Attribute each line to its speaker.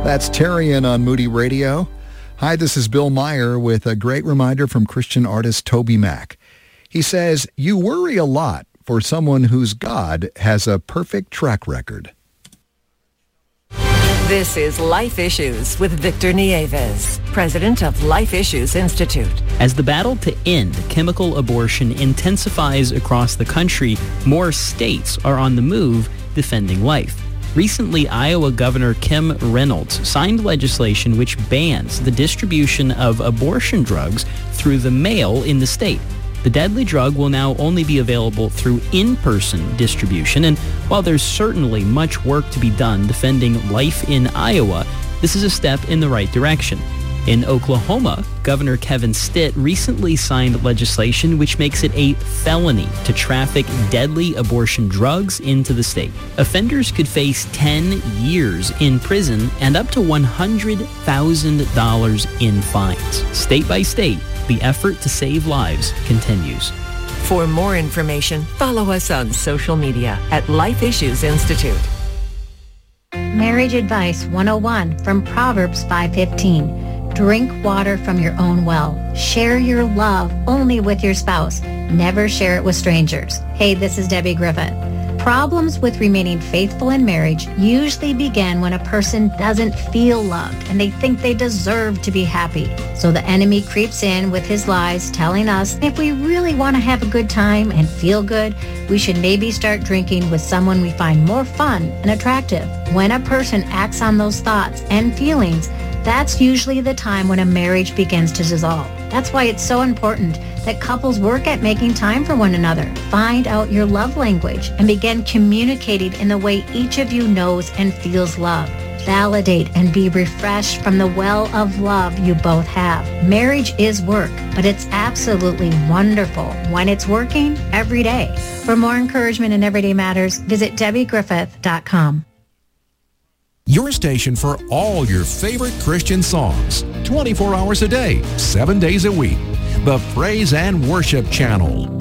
Speaker 1: That's Tarian on Moody Radio. Hi, this is Bill Meyer with a great reminder from Christian artist Toby Mac. He says, you worry a lot for someone whose God has a perfect track record.
Speaker 2: This is Life Issues with Victor Nieves, president of Life Issues Institute.
Speaker 3: As the battle to end chemical abortion intensifies across the country, more states are on the move defending life. Recently, Iowa Governor Kim Reynolds signed legislation which bans the distribution of abortion drugs through the mail in the state. The deadly drug will now only be available through in-person distribution, and while there's certainly much work to be done defending life in Iowa, this is a step in the right direction. In Oklahoma, Governor Kevin Stitt recently signed legislation which makes it a felony to traffic deadly abortion drugs into the state. Offenders could face 10 years in prison and up to $100,000 in fines. State by state, the effort to save lives continues.
Speaker 2: For more information, follow us on social media at Life Issues Institute.
Speaker 4: Marriage Advice 101 from Proverbs 5:15. Drink water from your own well. Share your love only with your spouse. Never share it with strangers. Hey, this is Debbie Griffith. Problems with remaining faithful in marriage usually begin when a person doesn't feel loved and they think they deserve to be happy. So the enemy creeps in with his lies, telling us if we really want to have a good time and feel good, we should maybe start drinking with someone we find more fun and attractive. When a person acts on those thoughts and feelings, that's usually the time when a marriage begins to dissolve. That's why it's so important that couples work at making time for one another. Find out your love language and begin communicating in the way each of you knows and feels love. Validate and be refreshed from the well of love you both have. Marriage is work, but it's absolutely wonderful when it's working every day. For more encouragement in Everyday Matters, visit DebbieGriffith.com.
Speaker 5: Your station for all your favorite Christian songs, 24 hours a day, 7 days a week. The Praise and Worship Channel.